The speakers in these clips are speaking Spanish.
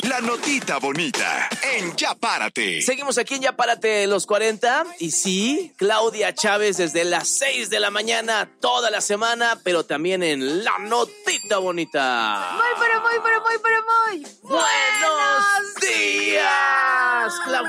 La notita bonita en Ya Párate. Seguimos aquí en Ya Párate los 40. Y sí, Claudia Chávez desde las 6 de la mañana, toda la semana, pero también en La Notita Bonita. Muy ¡Buenos días!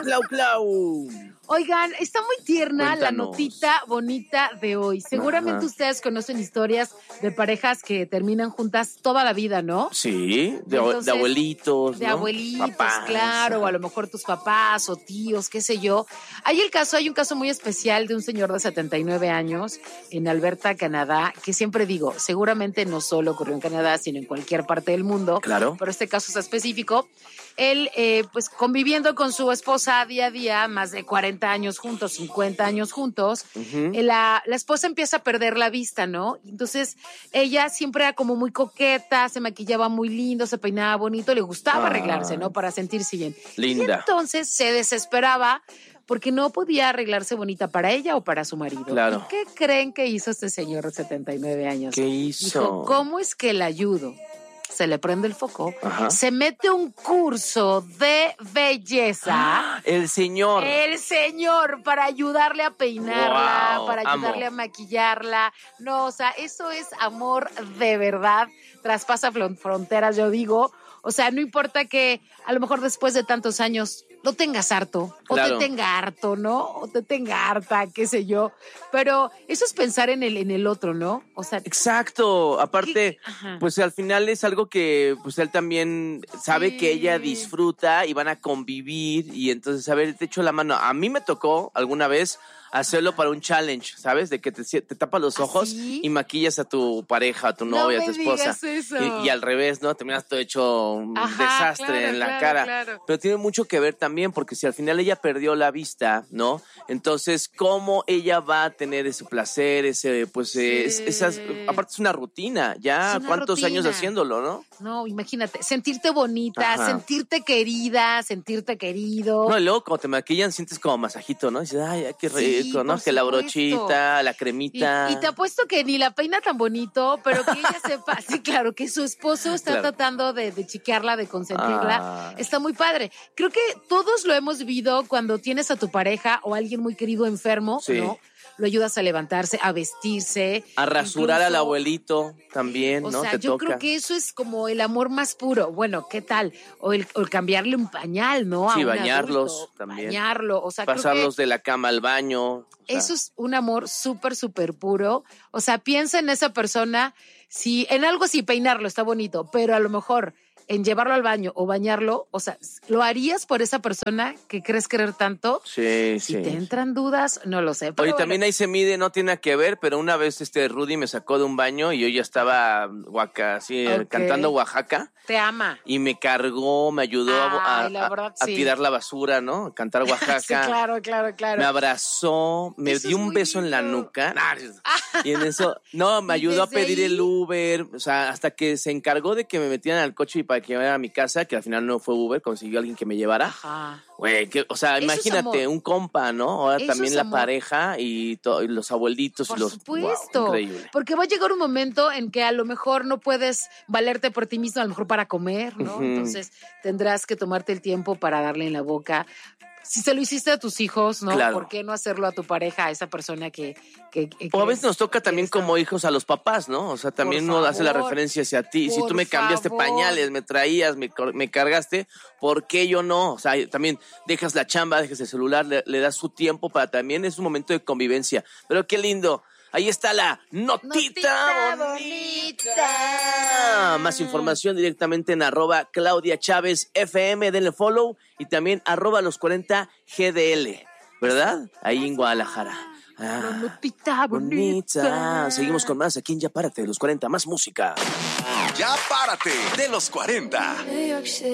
Clau. Oigan, está muy tierna Cuéntanos. la notita bonita de hoy. Seguramente ustedes conocen historias de parejas que terminan juntas toda la vida, ¿no? Sí, de Entonces, abuelitos, de ¿no? abuelitos, Papás. claro, o a lo mejor tus papás o tíos, qué sé yo. Hay un caso muy especial de un señor de 79 años en Alberta, Canadá, que siempre digo, seguramente no solo ocurrió en Canadá, sino en cualquier parte del mundo. Claro. Pero este caso es específico. Él, pues conviviendo con su esposa día a día, más de 40 años juntos, 50 años juntos, la esposa empieza a perder la vista, ¿no? Entonces, ella siempre era como muy coqueta, se maquillaba muy lindo, se peinaba bonito, le gustaba arreglarse, ¿no? Para sentirse bien. Linda. Y entonces se desesperaba porque no podía arreglarse bonita para ella o para su marido. Claro. ¿Y qué creen que hizo este señor de 79 años? ¿Qué hizo? Dijo, ¿cómo es que la ayudo? Se le prende el foco, Ajá. se mete un curso de belleza. El señor. El señor, para ayudarle a peinarla, Wow, para ayudarle amo. a maquillarla. No, o sea, eso es amor de verdad. Traspasa fronteras, yo digo. O sea, no importa que a lo mejor después de tantos años lo tengas harto, Claro. o te tenga harto, ¿no? O te tenga harta, qué sé yo. Pero eso es pensar en el otro, ¿no? O sea, Exacto, aparte, Ajá. pues al final es algo que pues él también sabe Sí. que ella disfruta y van a convivir y entonces, a ver, te echo la mano. A mí me tocó alguna vez hacerlo para un challenge, ¿sabes? De que te tapas los ojos ¿sí? y maquillas a tu pareja, a tu No novia, a me tu esposa. digas eso. Y al revés, ¿no? Terminas todo hecho un Ajá, desastre claro, en la claro, cara. claro. Pero tiene mucho que ver también, porque si al final ella perdió la vista, ¿no? Entonces, ¿cómo ella va a tener ese placer, ese, pues, esas, aparte es una rutina, ya Es una cuántos años rutina. haciéndolo, ¿no? No, imagínate, sentirte bonita, Ajá. sentirte querida, sentirte querido. No, y luego cuando te maquillan sientes como masajito, ¿no? Dices, ay, qué Sí, rico, ¿no? por Que la supuesto. brochita, la cremita. Y te apuesto que ni la peina tan bonito, pero que ella sepa, sí, claro, que su esposo está Claro. tratando de chiquearla, de consentirla. Ah. Está muy padre. Creo que todos lo hemos vivido cuando tienes a tu pareja o a alguien muy querido enfermo, Sí. ¿no? Lo ayudas a levantarse, a vestirse. A rasurar incluso- al abuelito también, O ¿no? sea, Te yo toca. creo que eso es como el amor más puro. Bueno, ¿qué tal? O el cambiarle un pañal, ¿no? Sí, a un bañarlos adulto. también. Bañarlo, o sea, creo Pasarlos que de la cama al baño. O sea, eso es un amor súper puro. O sea, piensa en esa persona, si en algo sí peinarlo está bonito, pero a lo mejor en llevarlo al baño o bañarlo, o sea, ¿lo harías por esa persona que crees querer tanto? sí, Si sí. te entran dudas, no lo sé. Pero Oye, bueno, también ahí se mide, no tiene nada que ver, pero una vez Rudy me sacó de un baño y yo ya estaba así, Ok. cantando Oaxaca te ama. y me cargó, me ayudó Ay, la verdad, a sí. tirar la basura, ¿no? Cantar Oaxaca. Sí, claro. Me abrazó, me Eso dio es un muy beso en la lindo. nuca. Y en eso, no, me Y ayudó a desde pedir ahí- el Uber, o sea, hasta que se encargó de que me metieran al coche y para que llevara a mi casa, que al final no fue Uber, consiguió a alguien que me llevara. Ajá. Güey, o sea, Eso es imagínate, amor. un compa, ¿no? Ahora Eso también es la amor. pareja y los abuelitos Por y los... supuesto, Wow, increíble. porque va a llegar un momento en que a lo mejor no puedes valerte por ti mismo, a lo mejor para comer, ¿no? Ujú. Entonces tendrás que tomarte el tiempo para darle en la boca. Si se lo hiciste a tus hijos, ¿no? Claro. ¿Por qué no hacerlo a tu pareja, a esa persona que O a veces nos toca que también está- como hijos a los papás, ¿no? O sea, también Por uno hace la favor, referencia hacia ti. Si por tú me cambiaste favor. pañales, me traías, me cargaste, ¿por qué yo no? O sea, también dejas la chamba, dejas el celular, le das su tiempo para también, es un momento de convivencia. Pero qué lindo. Ahí está la notita bonita. Más información directamente en @Claudia Chávez FM, denle follow y también @los 40 GDL, ¿verdad? Ahí en Guadalajara. La notita bonita. Bonita. Seguimos con más aquí en Ya Párate, los 40, más música. Ya Párate de los 40. New York City.